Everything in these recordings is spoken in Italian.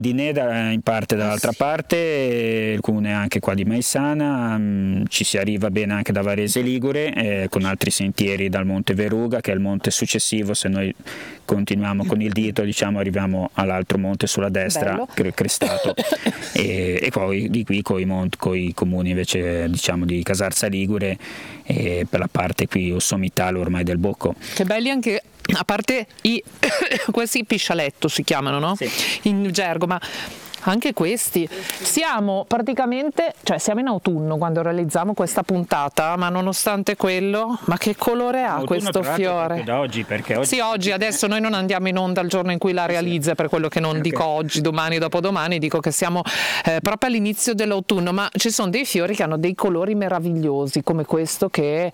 Di Neda in parte dall'altra parte, il comune anche qua di Maisana, ci si arriva bene anche da Varese Ligure, con altri sentieri dal Monte Veruga, che è il monte successivo. Se noi continuiamo con il dito, diciamo, arriviamo all'altro monte sulla destra, crestato, e poi di qui coi comuni invece, diciamo, di Casarza Ligure, e per la parte qui Sommitalo ormai del Bocco. Che belli anche, a parte questi piscialetto si chiamano, no? Sì. In gergo, ma anche questi. Siamo praticamente, cioè siamo in autunno quando realizziamo questa puntata, ma nonostante quello, ma che colore ha questo fiore? Da oggi, perché oggi... Sì, oggi, adesso noi non andiamo in onda il giorno in cui la realizza, per quello che non dico oggi, domani, dopodomani, dico che siamo proprio all'inizio dell'autunno, ma ci sono dei fiori che hanno dei colori meravigliosi, come questo che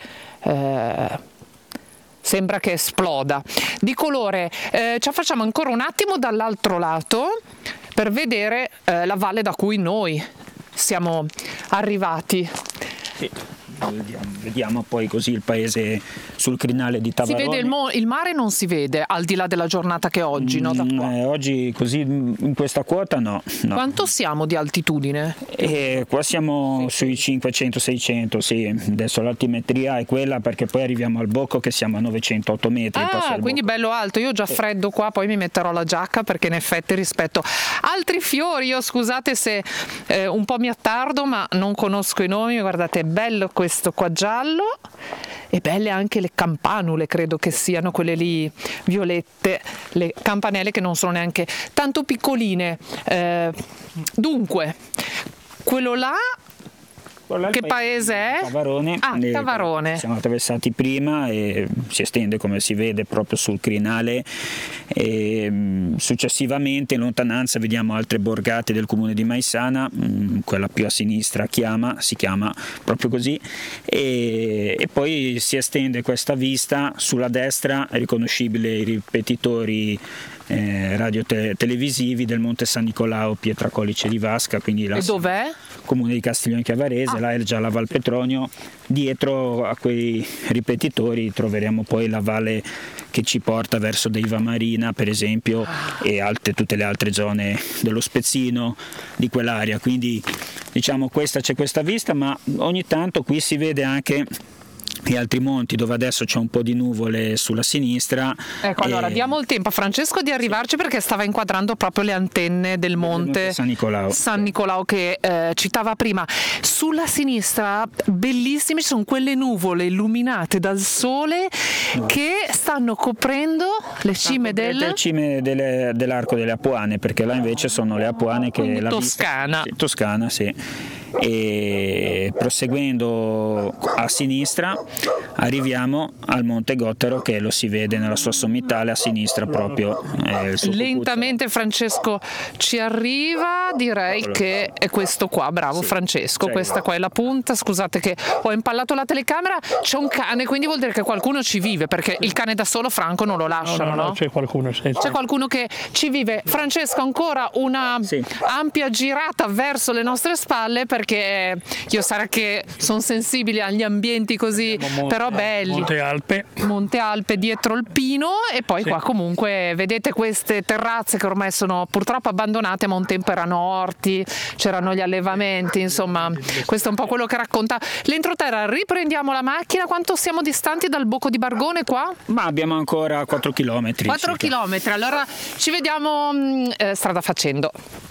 sembra che esploda di colore. Ci affacciamo ancora un attimo dall'altro lato per vedere la valle da cui noi siamo arrivati. Sì. Vediamo poi così il paese sul crinale di Tavarone. Si vede il mare, non si vede al di là della giornata che è oggi, no? Da qua. Oggi così in questa quota no. Quanto siamo di altitudine? Qua siamo sui 500-600, sì. Adesso l'altimetria è quella, perché poi arriviamo al Bocco che siamo a 908 metri. Quindi bello alto. Io ho già freddo qua, poi mi metterò la giacca, perché in effetti rispetto altri fiori, io scusate se un po' mi attardo, ma non conosco i nomi. Guardate, è bello questo qua giallo, e belle anche le campanule, credo che siano quelle lì violette, le campanelle che non sono neanche tanto piccoline. Dunque, quello là, che paese è? Tavarone. Tavarone. Siamo attraversati prima e si estende, come si vede, proprio sul crinale, e successivamente in lontananza vediamo altre borgate del comune di Maisana, quella più a sinistra si chiama proprio così, e poi si estende questa vista sulla destra, è riconoscibile i ripetitori radio televisivi del Monte San Nicolao, Pietra Collice di Vasca, quindi e dov'è? Comune di Castiglione Chiavarese. Là è già la Val Petronio. Dietro a quei ripetitori troveremo poi la valle che ci porta verso Deiva Marina, per esempio, e tutte le altre zone dello Spezzino, di quell'area. Quindi diciamo c'è questa vista, ma ogni tanto qui si vede anche gli altri monti, dove adesso c'è un po' di nuvole sulla sinistra. Ecco, allora diamo il tempo a Francesco di arrivarci, perché stava inquadrando proprio le antenne del monte San Nicolao che citava prima. Sulla sinistra, bellissime, ci sono quelle nuvole illuminate dal sole che stanno coprendo le cime dell'Arco delle Apuane, perché là invece sono le Apuane che Toscana. Toscana, sì. E proseguendo a sinistra arriviamo al Monte Gottero, che lo si vede nella sua sommitale a sinistra proprio. Lentamente cucuzzo. Francesco ci arriva, direi che è questo qua, bravo. Sì, Francesco, questa qua è la punta. Scusate che ho impallato la telecamera, c'è un cane, quindi vuol dire che qualcuno ci vive, perché il cane da solo Franco non lo lasciano, no? C'è qualcuno, sì. C'è qualcuno che ci vive. Francesco, ancora una ampia girata verso le nostre spalle, perché io sarà che sono sensibili agli ambienti così, però belli. Monte Alpe dietro il Pino, e poi qua comunque vedete queste terrazze che ormai sono purtroppo abbandonate, ma un tempo erano orti, c'erano gli allevamenti, insomma questo è un po' quello che racconta l'entroterra. Riprendiamo la macchina. Quanto siamo distanti dal Bocco di Bargone qua? Ma abbiamo ancora 4 km. 4 km, allora ci vediamo strada facendo.